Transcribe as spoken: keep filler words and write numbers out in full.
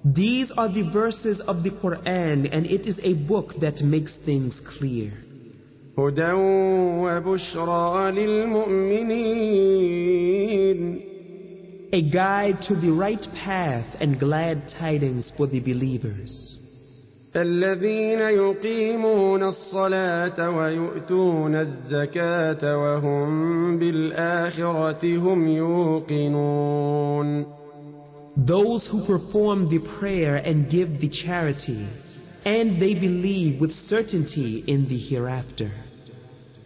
These are the verses of the Quran, and it is a book that makes things clear. هدى وبشرى للمؤمنين. A guide to the right path and glad tidings for the believers. الذين يقيمون الصلاة ويؤتون الزكاة وهم بالآخرة هم يوقنون. Those who perform the prayer and give the charity, and they believe with certainty in the hereafter.